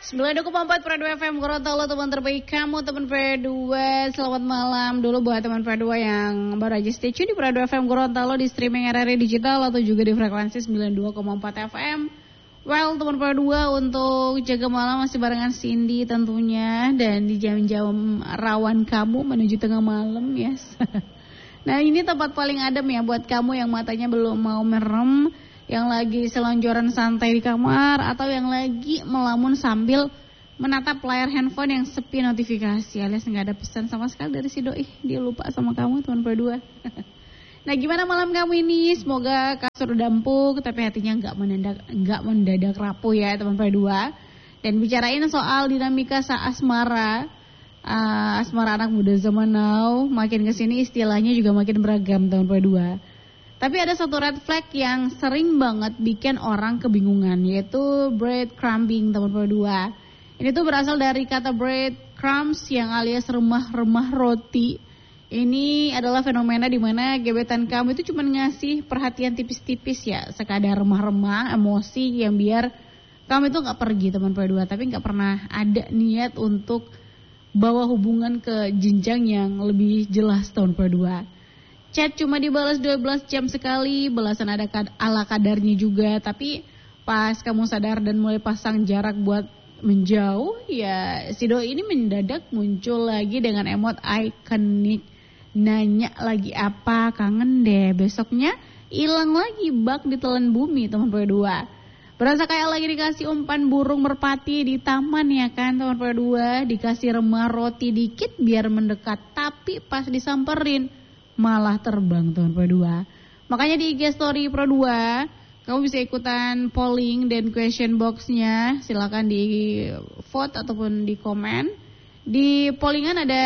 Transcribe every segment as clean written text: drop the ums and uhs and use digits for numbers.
92,4 Pro 2 FM Gorontalo, teman terbaik kamu, teman Pro 2. Selamat malam dulu buat teman Pro 2 yang baru aja stay tune di Pro 2 FM Gorontalo, di streaming RRI Digital atau juga di frekuensi 92,4 FM. Well, teman Pro 2, untuk jaga malam masih barengan Cindy tentunya, dan di jam-jam rawan kamu menuju tengah malam, yes. Nah, ini tempat paling adem ya buat kamu yang matanya belum mau merem, yang lagi selonjoran santai di kamar, atau yang lagi melamun sambil menatap layar handphone yang sepi notifikasi, alias nggak ada pesan sama sekali dari si doi, dia lupa sama kamu, teman berdua. Nah, gimana malam kamu ini? Semoga kasur udah empuk, tapi hatinya nggak mendadak rapuh ya, teman berdua. Dan bicarain soal dinamika asmara, asmara anak muda zaman now, makin kesini istilahnya juga makin beragam, teman berdua. Tapi ada satu red flag yang sering banget bikin orang kebingungan, yaitu breadcrumbing, teman berdua. Ini tuh berasal dari kata breadcrumbs yang alias remah-remah roti. Ini adalah fenomena di mana gebetan kamu itu cuma ngasih perhatian tipis-tipis ya, sekadar remah-remah emosi yang biar kamu itu nggak pergi, teman berdua. Tapi nggak pernah ada niat untuk bawa hubungan ke jenjang yang lebih jelas, teman berdua. Chat cuma dibalas 12 jam sekali, balasan ada ala kadarnya juga. Tapi pas kamu sadar dan mulai pasang jarak buat menjauh, ya si doi ini mendadak muncul lagi dengan emot ikonik. Nanya lagi apa, kangen deh. Besoknya hilang lagi, bak ditelan bumi, teman berdua. Berasa kayak lagi dikasih umpan burung merpati di taman ya kan, teman berdua. Dikasih remah roti dikit biar mendekat, tapi pas disamperin malah terbang, teman Pro 2. Makanya di IG Story Pro 2 kamu bisa ikutan polling dan question box-nya. Silakan di vote ataupun di komen. Di pollingan ada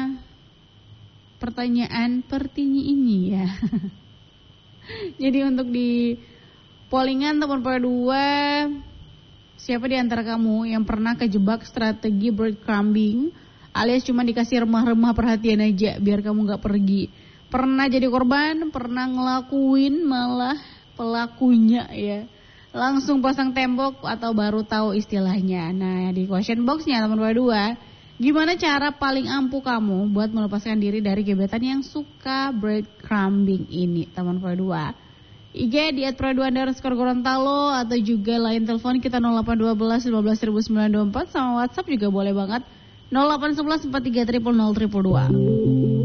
pertanyaan pertini ini ya. Jadi untuk di pollingan, teman Pro 2, siapa di antara kamu yang pernah kejebak strategi breadcrumbing alias cuma dikasih remah-remah perhatian aja biar kamu gak pergi? Pernah jadi korban, pernah ngelakuin malah pelakunya ya langsung pasang tembok atau baru tahu istilahnya. Nah, di question box-nya teman Pro 2, gimana cara paling ampuh kamu buat melepaskan diri dari gebetan yang suka breadcrumbing ini, teman Pro 2? IG di @pro2_Gorontalo atau juga line telepon kita 0812 15924, sama WhatsApp juga boleh banget 0811 4300 022.